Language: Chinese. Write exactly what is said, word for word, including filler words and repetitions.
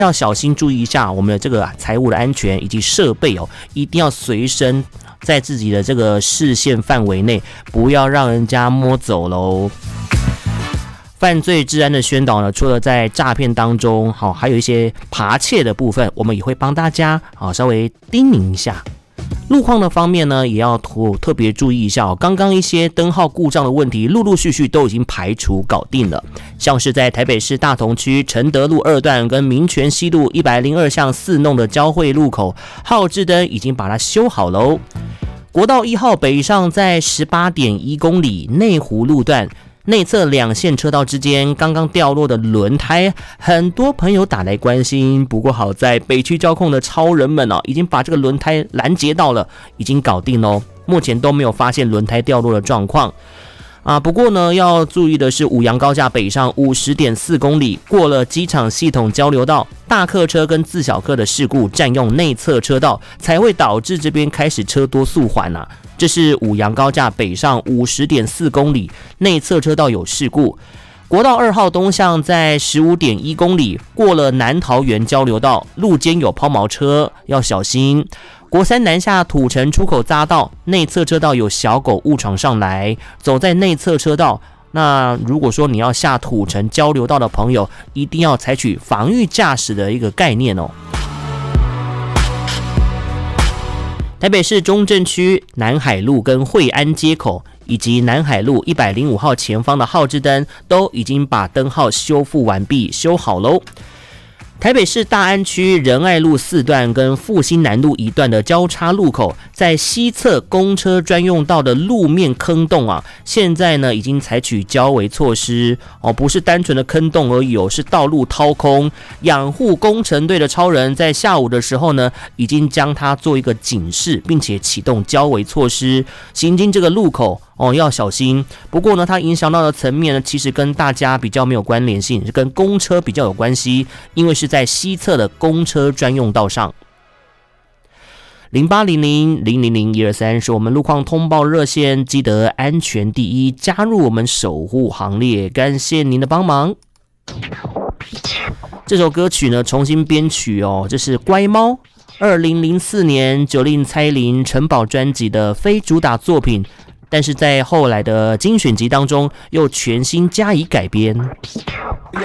要小心注意一下我们的这个财务的安全以及设备哦，一定要随身在自己的这个视线范围内，不要让人家摸走喽。犯罪治安的宣导呢，除了在诈骗当中，好，还有一些扒窃的部分，我们也会帮大家好稍微叮咛一下。路况的方面呢，也要特别注意一下哦。刚刚一些灯号故障的问题，陆陆续续都已经排除搞定了。像是在台北市大同区承德路二段跟民权西路一百零二巷四弄的交汇路口，号志灯已经把它修好喽。国道一号北上在 十八点一公里内湖路段。内侧两线车道之间刚刚掉落的轮胎，很多朋友打来关心。不过好在北区交控的超人们哦，已经把这个轮胎拦截到了，已经搞定喽。目前都没有发现轮胎掉落的状况啊。不过呢，要注意的是，五杨高架北上 五十点四公里，过了机场系统交流道，大客车跟自小客的事故占用内侧车道，才会导致这边开始车多速缓啊。这是五杨高架北上 五十点四公里，内侧车道有事故。国道二号东向在 十五点一公里，过了南桃园交流道，路肩有抛锚车，要小心。国三南下土城出口匝道，内侧车道有小狗误闯上来，走在内侧车道。那如果说你要下土城交流道的朋友，一定要采取防御驾驶的一个概念哦。台北市中正区南海路跟惠安街口以及南海路一百零五号前方的号志灯都已经把灯号修复完毕，修好喽。台北市大安区仁爱路四段跟复兴南路一段的交叉路口，在西侧公车专用道的路面坑洞啊，现在呢已经采取交围措施哦，不是单纯的坑洞而已哦，是道路掏空。养护工程队的超人在下午的时候呢，已经将它做一个警示，并且启动交围措施，行经这个路口哦要小心。不过呢，它影响到的层面呢，其实跟大家比较没有关联性，是跟公车比较有关系，因为是在西侧的公车专用道上。零八零零零零零一二三是我们路况通报热线，记得安全第一，加入我们守护行列，感谢您的帮忙。这首歌曲呢重新编曲哦，这是乖猫二零零四年九令蔡依林城堡专辑的非主打作品，但是在后来的精选集当中又全新加以改编。